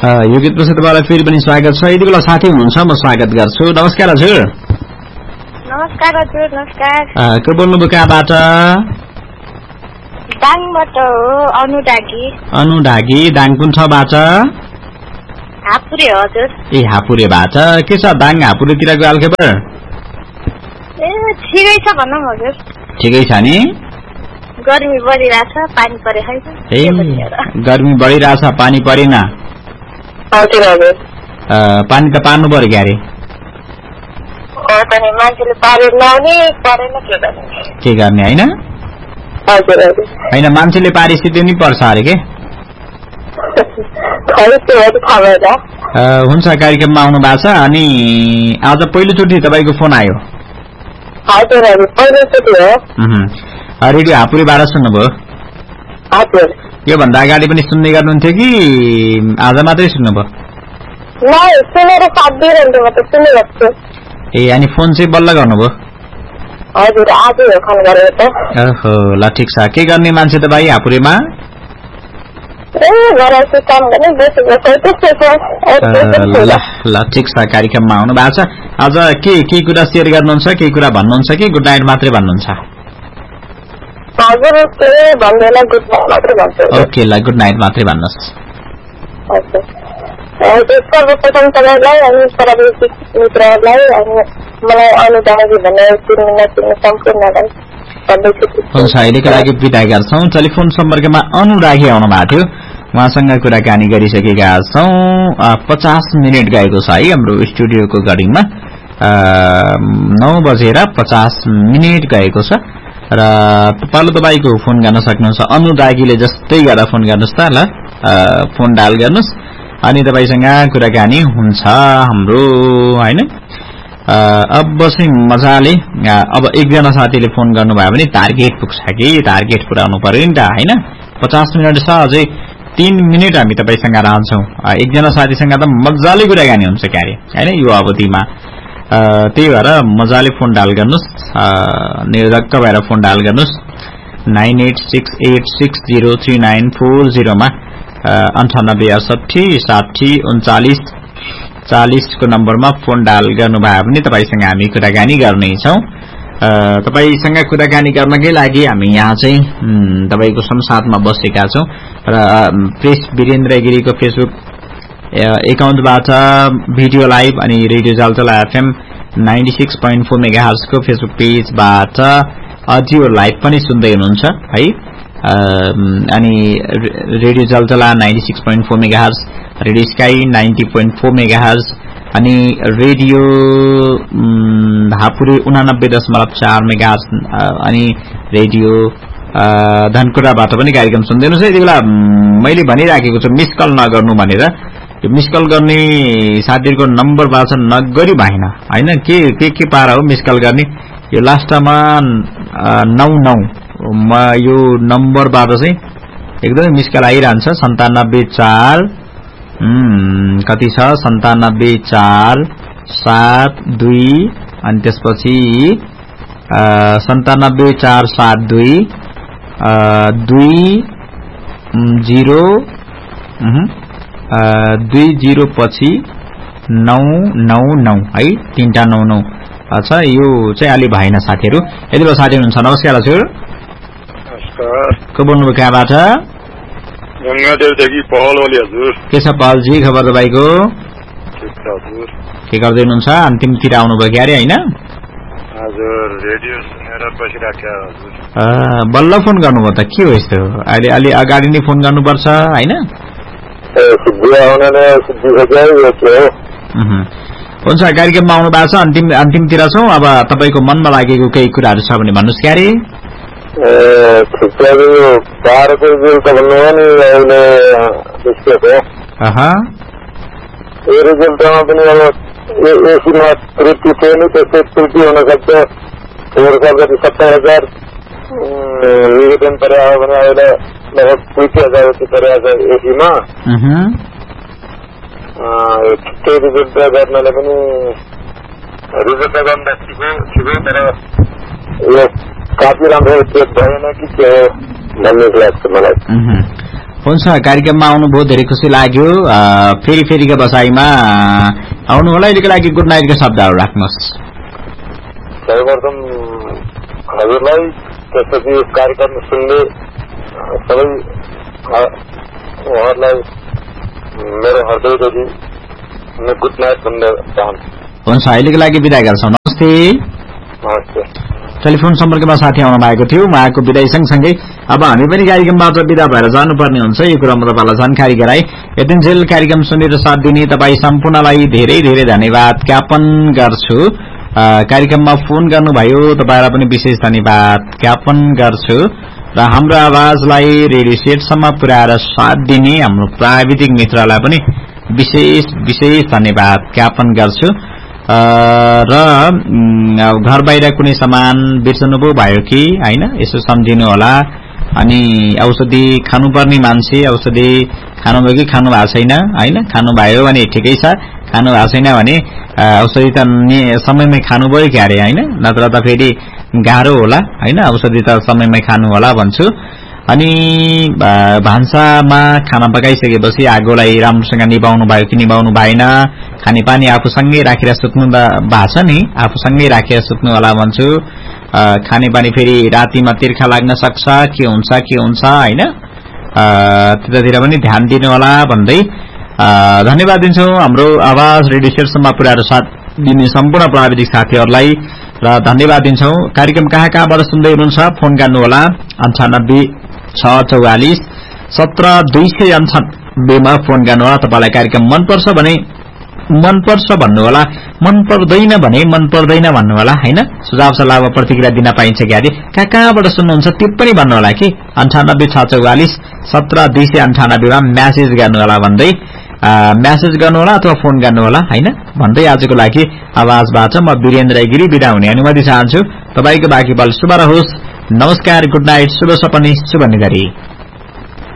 यो गीतपछि तपाईँलाई फेरि पनि स्वागत छ। यति बेला साथी हुनुहुन्छ, म स्वागत गर्छु। नमस्कार हजुर। नमस्कार हजुर। नमस्कार। को बोल्नुभयो, कहाँबाट? दाङबाट हो। अनुडागी। अनुडागी। दाङ कुन ठाउँबाट? हापुरे हजुर। ए हापुरेबाट। के छ दाङ हापुरेतिरको हालखबर? ए ठिकै छ भनौँ हजुर। ठिकै छ नि? गर्मी बढिरहेछ, पानी परे छैन। ए गर्मी बढिरहेछ, पानी परेन? हजुर हजुर। पानी त पार्नु पर्यो क्यारे? मान्छेले पारेर ल्याउने, परेन के गर्ने होइन? हजुर हजुर। होइन मान्छेले पारिसित नि पर्छ अरे के? हुन्छ, कार्यक्रममा आउनु भएको छ। अनि आज पहिलोचोटि तपाईँको फोन आयो? हजुर हजुर, पहिलोचोटि हो। रेडियो हापुरेबाट सुन्नुभयो? हजुर। योभन्दा अगाडि पनि सुन्ने गर्नुहुन्थ्यो कि आज मात्रै सुन्नुभयो? सुनेर साथ दिइरहन्थ्यो, म त सुनिरहेको छु। ए अनि फोन चाहिँ बल्ल गर्नुभयो? हजुर, आजै हो फोन गरेको त। ओहो, ल ठिक छ। के गर्ने मान्छे तपाईँ हापुरेमा? ल ठिक छ, कार्यक्रममा आउनु भएको छ। आज के कुरा सेयर गर्नुहुन्छ, केही कुरा भन्नुहुन्छ कि गुड नाइट मात्रै भन्नुहुन्छ? ओके, ल गुड नाइट मात्रै भन्नुहोस्। सर्वप्रथम तपाईँलाई अनि प्राविधिक मित्रहरूलाई अनि मलाई अनुदागी भनेर चिन्ने सम्पूर्णलाई हुन्छ। अहिलेको लागि बिदा गर्छौँ। टेलिफोन सम्पर्कमा अनुरागी आउनु भएको थियो, उहाँसँग कुराकानी गरिसकेका छौँ। 50 मिनट गएको छ है हाम्रो स्टुडियोको घडीमा। 9:50 गएको छ र तपाईँको फोन गर्न सक्नुहुन्छ। अनुदागीले जस्तै गरेर फोन गर्नुहोस् त, ल फोन डायल गर्नुहोस् अनि तपाईँसँग कुराकानी हुन्छ हाम्रो होइन। अब चाहिँ मजाले अब एकजना साथीले फोन गर्नुभयो भने टार्गेट पुग्छ कि टार्गेट पुर्याउनु पर्यो नि त होइन। 50 मिनट छ, अझै 3 मिनट हामी तपाईँसँग रहन्छौँ। एकजना साथीसँग त मजाले कुराकानी हुन्छ क्यारे होइन यो अवधिमा। त्यही भएर मजाले फोन डायल गर्नुहोस्, निर्धक्क भएर फोन डायल गर्नुहोस् 9868603940 मा 9868603940 को नम्बरमा फोन डायल गर्नुभयो भने तपाईसँग हामी कुराकानी गर्नेछौँ। तपाईसँग कुराकानी गर्नकै लागि हामी यहाँ चाहिँ तपाईँको संसारमा बसेका छौँ र प्रेस वीरेन्द्र गिरीको फेसबुक एकाउन्टबाट भिडियो लाइभ अनि रेडियो जलजला एफएम 96.4 मेगाहर्ज को फेसबुक पेजबाट अडियो लाइभ पनि सुन्दै हुनुहुन्छ है। अनि रेडियो जलजला 96.4 मेगाहर्ज, रेडियो स्काई 90.4 मेगाहर्ज अनि रेडियो हापुरे 89.4 मेगाहर्ज अनि रेडियो धनकुटाबाट पनि कार्यक्रम सुन्दै हुनुहुन्छ। यति बेला मैले भनिराखेको छु मिस कल नगर्नु भनेर। यो मिस कल गर्ने साथीहरुको नम्बर बाछ नगरी भएन हैन। के पारा हो मिस कल गर्ने? यो लास्टमा 99 म यो नम्बरबाट चाहिँ एकदमै मिस कल आइरहन्छ। 974 कति छ 97472 अनि त्यसपछि 97472 20 पछि 999 है, 3टा 99। अच्छा यो चाहिँ अलि भएन साथीहरु। यदि बेला साथी हुनुहुन्छ नमस्कार हजुर। नमस्कार। को बोल्नुभयो कहाँबाट? गंगादेवदेखि पहल ओली हजुर। के छ पहल जी खबर तपाईको? ठीक छ हजुर। के गर्दै हुनुहुन्छ? अन्तिमतिर आउनुभयो के अरे हैन? हजुर रेडियो सुनेर बसिराख्या हजुर। बल्ल फोन गर्नुभयो त के हो यस्तो? अहिले अलि अगाडि नै फोन गर्नुपर्छ हैन? हुन्छ कार्यक्रममा आउनु भएको छ। अन्तिमतिर छौं। अब तपाईको मनमा लागेको केही कुराहरु छ भने भन्नुस् के अरे? त्रुटि थिएन, त्यस्तै त्रुटि हुन सक्छ। जति 70,000 निवेदन पर्यायो भने अहिले लगभग 20,000 जति पर्याएको छ एसीमा। छिट्टै रिजल्ट गर्नले पनि रिजल्ट गर्दा ठिकै तर यो काफी राम्रो चेक भएन कि के हो भन्ने लाग्छ मलाई। हुन्छ कार्यक्रममा आउनुभयो धेरै खुसी लाग्यो फेरिका बसाइमा आउनु होला अहिलेको लागि गुड नाइटको शब्दहरू राख्नुहोस् सर्वप्रथम हजुरलाई त्यसपछि कार्यक्रम सुन्ने सबै उहाँहरूलाई मेरो हृदयदेखि गुड नाइट भन्न चाहन्छु हुन्छ अहिलेको लागि बिदा गर्छौँ नमस्ते नमस्ते टेलिफोन सम्पर्कमा साथी आउनु भएको थियो उहाँको विदाई सँगसँगै अब हामी पनि कार्यक्रमबाट विदा भएर जानुपर्ने हुन्छ यो कुरा म तपाईँलाई जानकारी गराए यतिन्जेल कार्यक्रम सुनेर साथ दिने तपाईँ सम्पूर्णलाई धेरै धेरै धन्यवाद ज्ञापन गर्छु कार्यक्रममा फोन गर्नुभयो तपाईलाई पनि विशेष धन्यवाद ज्ञापन गर्छु र हाम्रो आवाजलाई रेडियो सेटसम्म पुर्याएर साथ दिने हाम्रो प्राविधिक मित्रलाई पनि विशेष धन्यवाद ज्ञापन गर्छु र घर बाहिर कुनै सामान बिर्सनुभयो भयो कि हैन यसो सम्झिनु होला अनि औषधि खानुपर्ने मान्छे औषधि खानुभयो कि खानु भएको छैन हैन खानुभयो भने ठिकै छ खानु भएको छैन भने औषधि त समयमै खानुभयो कि अरे हैन नत्र त फेरि गाह्रो होला हैन औषधि त समयमै खानु होला भन्छु अनि भान्सामा खाना पकाइसकेपछि आगोलाई राम्रोसँग निभाउनु भयो कि निभाउनु भएन खानेपानी आफूसँगै राखेर सुत्नु भएको छ नि आफूसँगै राखेर सुत्नु होला भन्छु खानेपानी फेरि रातिमा तिर्खा लाग्न सक्छ के हुन्छ हैन त्यतातिर पनि ध्यान दिनु होला भन्दै धन्यवाद दिन्छौं हाम्रो आवाज रेडियो सेटसम्म पुर्याएर साथ दिने सम्पूर्ण प्राविधिक साथीहरूलाई र धन्यवाद दिन्छौं कार्यक्रम कहाँबाट सुन्दै हुनुहुन्छ फोन गर्नुहोला 9864170298 मा फोन गर्नुहोला तपाईलाई कार्यक्रम मनपर्छ भने मनपर्छ भन्नुहोला मन पर्दैन भने मन पर्दैन भन्नुहोला हैन सुझाव सल्लाह वा प्रतिक्रिया दिन पाइन्छ कि अरे कहाँबाट सुन्नुहुन्छ त्यो पनि भन्नुहोला कि 9864170298 मा मेसेज गर्नुहोला भन्दै मेसेज गर्नुहोला अथवा फोन गर्नुहोला हैन भन्दै आजको लागि आवाजबाट म वीरेन्द्र गिरी बिदा हुने अनुमति चाहन्छु तपाईको बाँकी पल शुभ रहोस् नमस्कार गुड नाइट शुभ सपना शुभ निद्रा